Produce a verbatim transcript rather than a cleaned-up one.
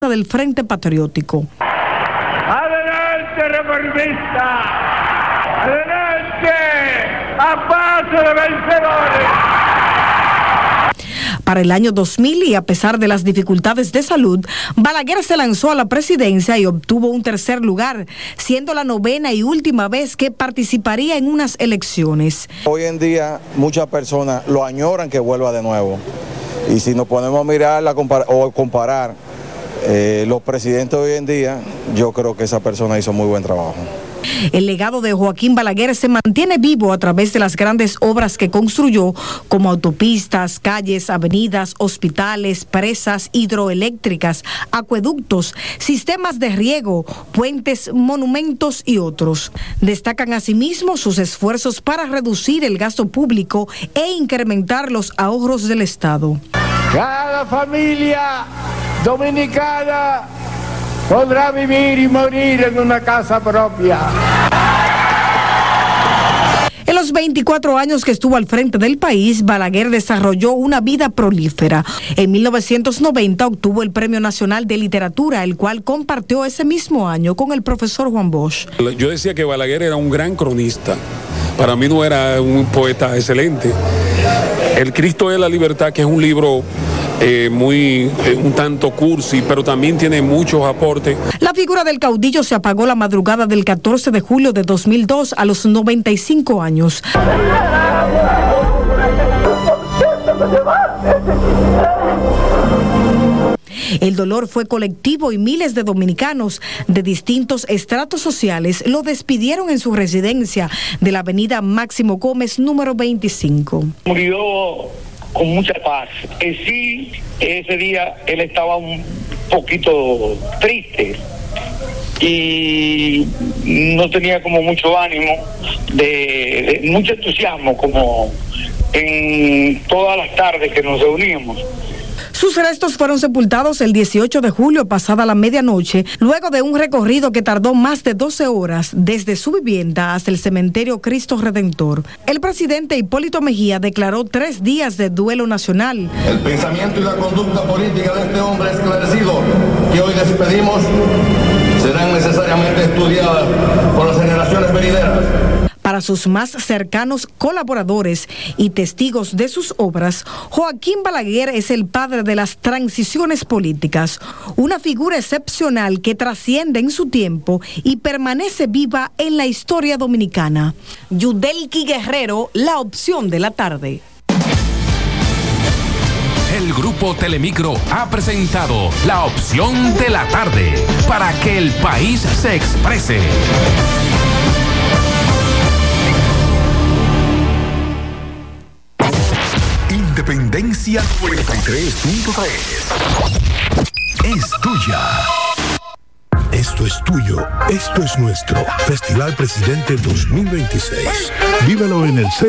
del Frente Patriótico. ¡Adelante, reformista! ¡Adelante! ¡A paso de vencedores! Para el año dos mil, y a pesar de las dificultades de salud, Balaguer se lanzó a la presidencia y obtuvo un tercer lugar, siendo la novena y última vez que participaría en unas elecciones. Hoy en día muchas personas lo añoran que vuelva de nuevo. Y si nos ponemos a mirar la compar- o comparar eh, los presidentes de hoy en día, yo creo que esa persona hizo muy buen trabajo. El legado de Joaquín Balaguer se mantiene vivo a través de las grandes obras que construyó, como autopistas, calles, avenidas, hospitales, presas hidroeléctricas, acueductos, sistemas de riego, puentes, monumentos y otros. Destacan asimismo sus esfuerzos para reducir el gasto público e incrementar los ahorros del Estado. Cada familia dominicana podrá vivir y morir en una casa propia. En los veinticuatro años que estuvo al frente del país, Balaguer desarrolló una vida prolífera. En mil novecientos noventa obtuvo el Premio Nacional de Literatura, el cual compartió ese mismo año con el profesor Juan Bosch. Yo decía que Balaguer era un gran cronista. Para mí no era un poeta excelente. El Cristo de la Libertad, que es un libro eh, muy, eh, un tanto cursi, pero también tiene muchos aportes. La figura del caudillo se apagó la madrugada del catorce de julio de dos mil dos a los noventa y cinco años. El dolor fue colectivo y miles de dominicanos de distintos estratos sociales lo despidieron en su residencia de la avenida Máximo Gómez, número veinticinco. Murió con mucha paz. En sí, ese día él estaba un poquito triste y no tenía como mucho ánimo, de, de mucho entusiasmo, como en todas las tardes que nos reuníamos. Sus restos fueron sepultados el dieciocho de julio, pasada la medianoche, luego de un recorrido que tardó más de doce horas desde su vivienda hasta el cementerio Cristo Redentor. El presidente Hipólito Mejía declaró tres días de duelo nacional. El pensamiento y la conducta política de este hombre esclarecido que hoy despedimos serán necesariamente estudiadas por las generaciones venideras. Para sus más cercanos colaboradores y testigos de sus obras, Joaquín Balaguer es el padre de las transiciones políticas, una figura excepcional que trasciende en su tiempo y permanece viva en la historia dominicana. Yudelki Guerrero, la opción de la tarde. El Grupo Telemicro ha presentado la opción de la tarde para que el país se exprese. Independencia noventa y tres punto tres es tuya. Esto es tuyo, esto es nuestro. Festival Presidente dos mil veintiséis. Vívelo en el